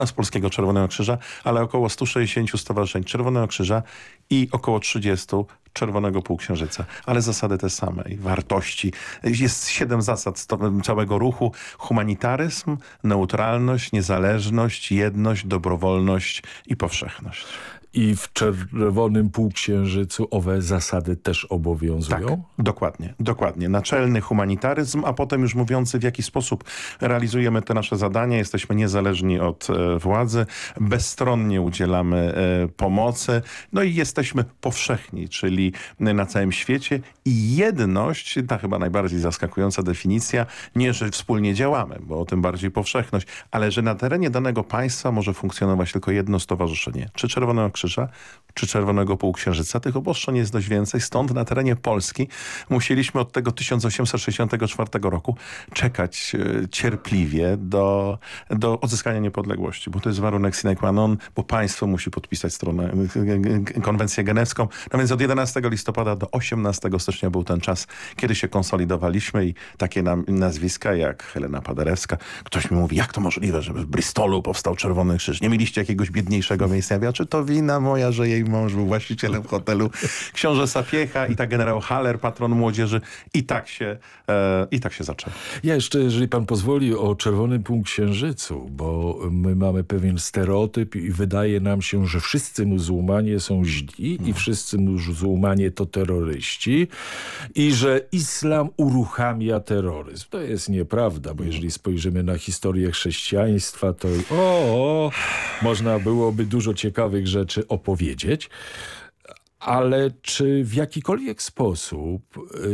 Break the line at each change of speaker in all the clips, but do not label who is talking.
z Polskiego Czerwonego Krzyża, ale około 160 stowarzyszeń Czerwonego Krzyża i około 30 Czerwonego Półksiężyca. Ale zasady te same i wartości. Jest 7 zasad całego ruchu. Humanitaryzm, neutralność, niezależność, jedność, dobrowolność i powszechność.
I w Czerwonym Półksiężycu owe zasady też obowiązują?
Tak, dokładnie. Naczelny humanitaryzm, a potem już mówiący, w jaki sposób realizujemy te nasze zadania. Jesteśmy niezależni od władzy, bezstronnie udzielamy pomocy, no i jesteśmy powszechni, czyli na całym świecie. I jedność, ta chyba najbardziej zaskakująca definicja, nie, że wspólnie działamy, bo tym bardziej powszechność, ale że na terenie danego państwa może funkcjonować tylko jedno stowarzyszenie, czy Czerwonego Krzyża, czy Czerwonego Półksiężyca. Tych obostrzeń jest dość więcej, stąd na terenie Polski musieliśmy od tego 1864 roku czekać cierpliwie do odzyskania niepodległości, bo to jest warunek sine qua non, bo państwo musi podpisać konwencję genewską. No więc od 11 listopada do 18 stycznia był ten czas, kiedy się konsolidowaliśmy i takie nazwiska jak Helena Paderewska. Ktoś mi mówi, jak to możliwe, żeby w Bristolu powstał Czerwony Krzyż? Nie mieliście jakiegoś biedniejszego miejsca? Ja mówię, czy to wina moja, że jej mąż był właścicielem hotelu, książę Sapiecha i tak generał Haller, patron młodzieży. I tak się zaczęło.
Ja jeszcze, jeżeli pan pozwoli, o Czerwonym Półksiężycu, bo my mamy pewien stereotyp i wydaje nam się, że wszyscy muzułmanie są źli i wszyscy muzułmanie to terroryści i że islam uruchamia terroryzm. To jest nieprawda, bo jeżeli spojrzymy na historię chrześcijaństwa, to można byłoby dużo ciekawych rzeczy opowiedzieć. Ale czy w jakikolwiek sposób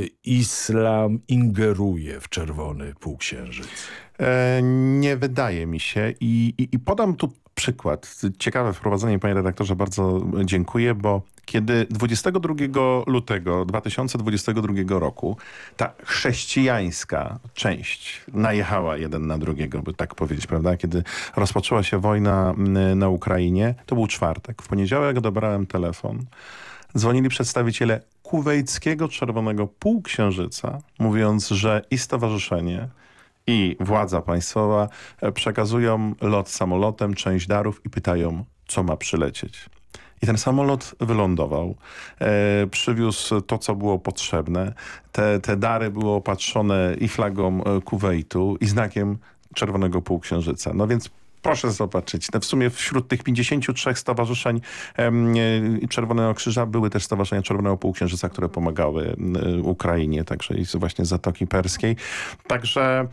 islam ingeruje w Czerwony Półksiężyc?
Nie wydaje mi się i podam tu przykład. Ciekawe wprowadzenie, panie redaktorze, bardzo dziękuję, bo kiedy 22 lutego 2022 roku ta chrześcijańska część najechała jeden na drugiego, by tak powiedzieć, prawda? Kiedy rozpoczęła się wojna na Ukrainie, to był czwartek. W poniedziałek odebrałem telefon. Dzwonili przedstawiciele kuwejckiego Czerwonego Półksiężyca, mówiąc, że i stowarzyszenie, i władza państwowa przekazują lot samolotem, część darów i pytają, co ma przylecieć. I ten samolot wylądował, przywiózł to, co było potrzebne. Te dary były opatrzone i flagą Kuwejtu, i znakiem Czerwonego Półksiężyca. No więc proszę zobaczyć, w sumie wśród tych 53 stowarzyszeń Czerwonego Krzyża były też stowarzyszenia Czerwonego Półksiężyca, które pomagały Ukrainie, także i właśnie z Zatoki Perskiej. Także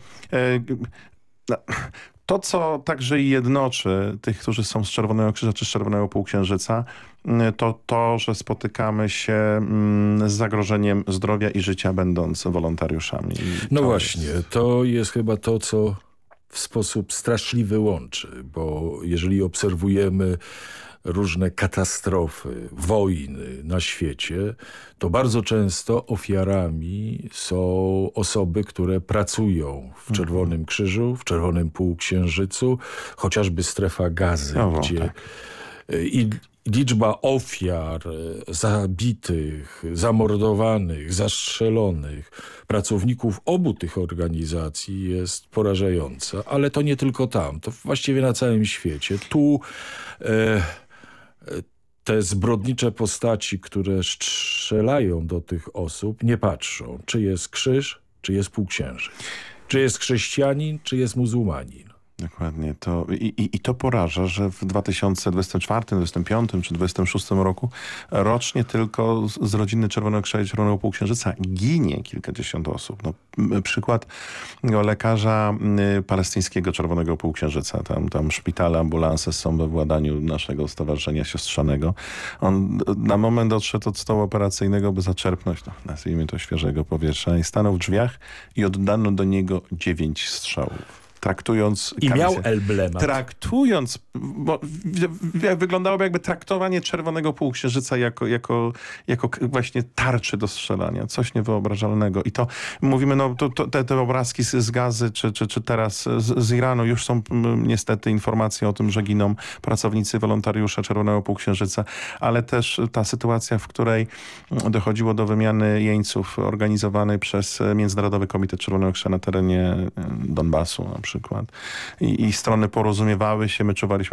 to, co także jednoczy tych, którzy są z Czerwonego Krzyża czy z Czerwonego Półksiężyca, to, że spotykamy się z zagrożeniem zdrowia i życia, będąc wolontariuszami.
No właśnie, to jest chyba to, co w sposób straszliwy łączy, bo jeżeli obserwujemy różne katastrofy, wojny na świecie, to bardzo często ofiarami są osoby, które pracują w Czerwonym Krzyżu, w Czerwonym Półksiężycu, chociażby strefa Gazy, gdzie
tak.
I liczba ofiar, zabitych, zamordowanych, zastrzelonych pracowników obu tych organizacji jest porażająca. Ale to nie tylko tam, to właściwie na całym świecie. Tu te zbrodnicze postaci, które strzelają do tych osób, nie patrzą, czy jest krzyż, czy jest półksiężyc. Czy jest chrześcijanin, czy jest muzułmanin.
Dokładnie. I to poraża, że w 2024, 2025 czy 2026 roku rocznie tylko z rodziny Czerwonego Krzyża i Czerwonego Półksiężyca ginie kilkadziesiąt osób. No, przykład lekarza palestyńskiego Czerwonego Półksiężyca. Tam szpitale, ambulanse są we władaniu naszego stowarzyszenia siostrzanego. On na moment odszedł od stołu operacyjnego, by zaczerpnąć, nazwijmy to, świeżego powietrza, i stanął w drzwiach i oddano do niego 9 strzałów.
I miał emblemat.
Bo wyglądałoby jakby traktowanie Czerwonego Półksiężyca jako właśnie tarczy do strzelania. Coś niewyobrażalnego. I to mówimy, te obrazki z Gazy, czy teraz z Iranu, już są niestety informacje o tym, że giną pracownicy, wolontariusze Czerwonego Półksiężyca, ale też ta sytuacja, w której dochodziło do wymiany jeńców organizowanej przez Międzynarodowy Komitet Czerwonego Krzyża na terenie Donbasu na przykład. I strony porozumiewały się, my czuwaliśmy